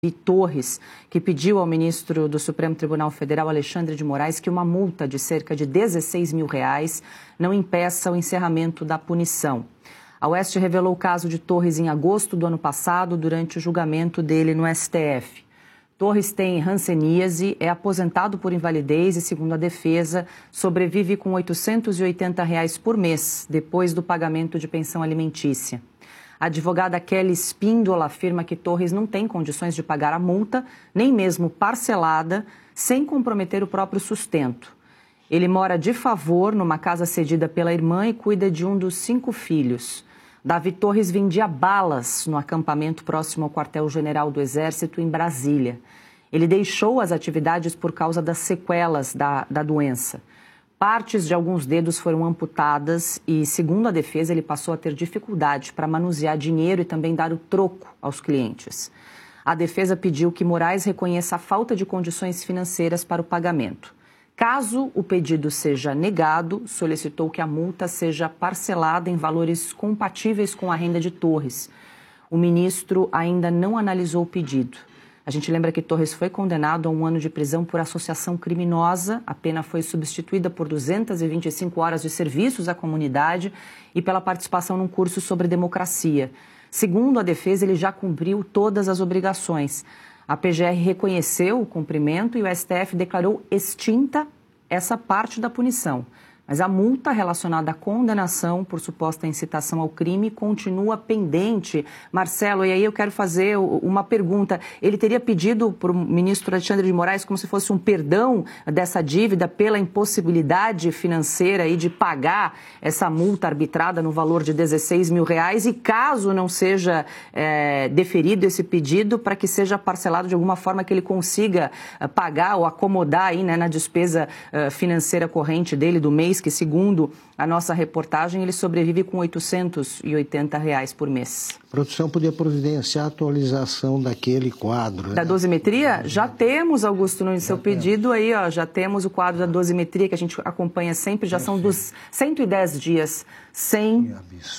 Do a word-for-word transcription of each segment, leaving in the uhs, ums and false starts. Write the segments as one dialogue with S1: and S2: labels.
S1: Torres, que pediu ao ministro do Supremo Tribunal Federal, Alexandre de Moraes, que uma multa de cerca de dezesseis mil reais não impeça o encerramento da punição. A Oeste revelou o caso de Torres em agosto do ano passado, durante o julgamento dele no S T F. Torres tem hanseníase, é aposentado por invalidez e, segundo a defesa, sobrevive com oitocentos e oitenta reais por mês, depois do pagamento de pensão alimentícia. A advogada Kelly Spindola afirma que Torres não tem condições de pagar a multa, nem mesmo parcelada, sem comprometer o próprio sustento. Ele mora de favor numa casa cedida pela irmã e cuida de um dos cinco filhos. Davi Torres vendia balas no acampamento próximo ao quartel-general do Exército, em Brasília. Ele deixou as atividades por causa das sequelas da, da doença. Partes de alguns dedos foram amputadas e, segundo a defesa, ele passou a ter dificuldade para manusear dinheiro e também dar o troco aos clientes. A defesa pediu que Moraes reconheça a falta de condições financeiras para o pagamento. Caso o pedido seja negado, solicitou que a multa seja parcelada em valores compatíveis com a renda de Torres. O ministro ainda não analisou o pedido. A gente lembra que Torres foi condenado a um ano de prisão por associação criminosa. A pena foi substituída por duzentas e vinte e cinco horas de serviços à comunidade e pela participação num curso sobre democracia. Segundo a defesa, ele já cumpriu todas as obrigações. A P G R reconheceu o cumprimento e o S T F declarou extinta essa parte da punição. Mas a multa relacionada à condenação por suposta incitação ao crime continua pendente. Marcelo, e aí eu quero fazer uma pergunta. Ele teria pedido para o ministro Alexandre de Moraes como se fosse um perdão dessa dívida pela impossibilidade financeira aí de pagar essa multa arbitrada no valor de dezesseis mil reais e, caso não seja é, deferido esse pedido, para que seja parcelado de alguma forma que ele consiga uh, pagar ou acomodar aí, né, na despesa uh, financeira corrente dele do mês, que, segundo a nossa reportagem, ele sobrevive com oitocentos e oitenta reais por mês.
S2: A produção podia providenciar a atualização daquele quadro.
S1: Da
S2: né?
S1: dosimetria? Já temos, Augusto Nunes, seu pedido aí, ó, já temos o quadro da dosimetria que a gente acompanha sempre, já são dos cento e dez dias sem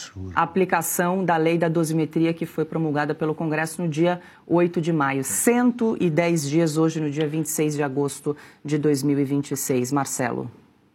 S1: aplicação da lei da dosimetria que foi promulgada pelo Congresso no dia oito de maio. cento e dez dias hoje, no dia vinte e seis de agosto de dois mil e vinte e seis. Marcelo.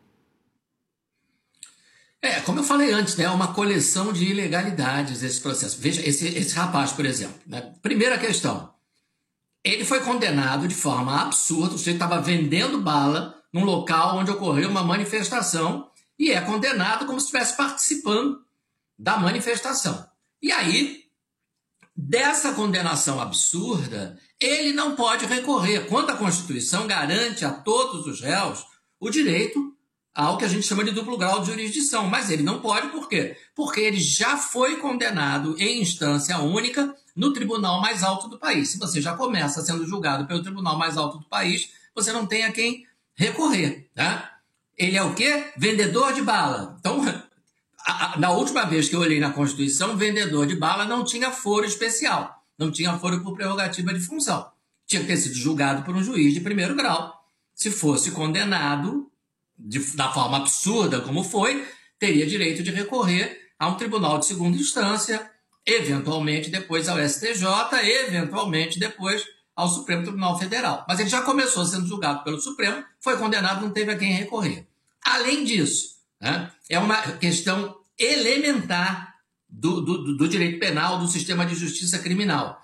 S3: É, como eu falei antes, né, é uma coleção de ilegalidades esse processo. Veja, esse, esse rapaz, por exemplo, né, primeira questão, ele foi condenado de forma absurda, o sujeito estava vendendo bala num local onde ocorreu uma manifestação e é condenado como se estivesse participando da manifestação. E aí, dessa condenação absurda, ele não pode recorrer. Quando a Constituição garante a todos os réus o direito ao que a gente chama de duplo grau de jurisdição. Mas ele não pode, por quê? Porque ele já foi condenado em instância única no tribunal mais alto do país. Se você já começa sendo julgado pelo tribunal mais alto do país, você não tem a quem recorrer. Tá? Ele é o quê? Vendedor de bala. Então, a, a, na última vez que eu olhei na Constituição, vendedor de bala não tinha foro especial. Não tinha foro por prerrogativa de função. Tinha que ter sido julgado por um juiz de primeiro grau. Se fosse condenado De, da forma absurda como foi, teria direito de recorrer a um tribunal de segunda instância, eventualmente depois ao S T J, eventualmente depois ao Supremo Tribunal Federal. Mas ele já começou sendo julgado pelo Supremo, foi condenado, não teve a quem recorrer. Além disso, né, é uma questão elementar do, do, do direito penal, do sistema de justiça criminal.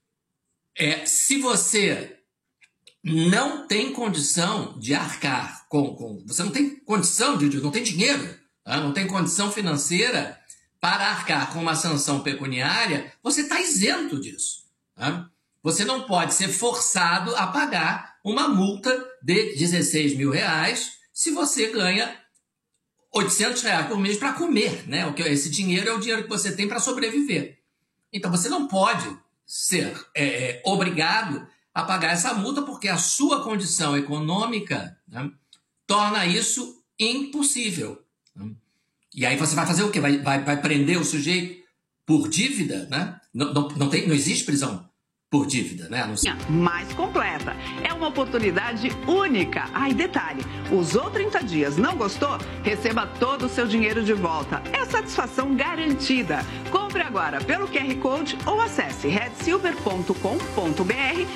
S3: É, se você não tem condição de arcar com... com você não tem condição, de, não tem dinheiro, tá? Não tem condição financeira para arcar com uma sanção pecuniária, você está isento disso. Tá? Você não pode ser forçado a pagar uma multa de dezesseis mil reais se você ganha oitocentos reais por mês para comer. Né? Esse dinheiro é o dinheiro que você tem para sobreviver. Então você não pode ser é, obrigado a pagar essa multa, porque a sua condição econômica, né, torna isso impossível. Né? E aí você vai fazer o quê? Vai, vai, vai prender o sujeito por dívida? Né? Não, não, não, tem, não existe prisão por dívida, né? Não sei.
S4: Mais completa. É uma oportunidade única. Ai, detalhe, usou trinta dias, não gostou? Receba todo o seu dinheiro de volta. É satisfação garantida. Compre agora pelo Q R Code ou acesse red silver ponto com ponto br